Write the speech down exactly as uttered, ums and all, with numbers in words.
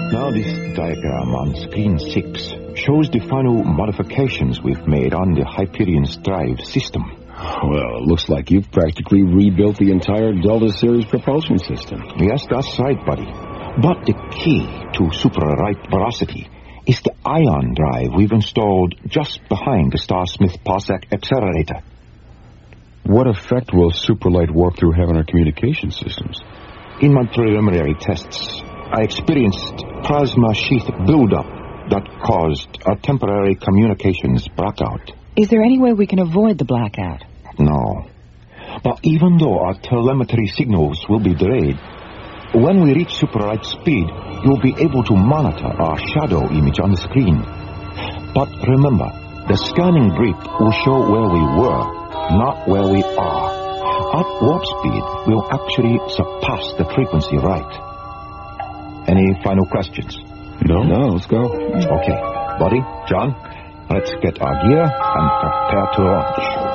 Now this diagram on screen six shows the final modifications we've made on the Hyperion's drive system. Well, it looks like you've practically rebuilt the entire Delta Series propulsion system. Yes, that's right, buddy. But the key to super-right velocity is the ion drive we've installed just behind the Starsmith Parsec accelerator. What effect will Superlight Warp-Through have on our communication systems? In my preliminary tests, I experienced plasma sheath buildup that caused a temporary communications blackout. Is there any way we can avoid the blackout? No. But even though our telemetry signals will be delayed, when we reach super-light speed, you'll be able to monitor our shadow image on the screen. But remember, the scanning brief will show where we were, not where we are. At warp speed, we'll actually surpass the frequency right. Any final questions? No. No, let's go. Okay. Buddy, John, let's get our gear and prepare to launch.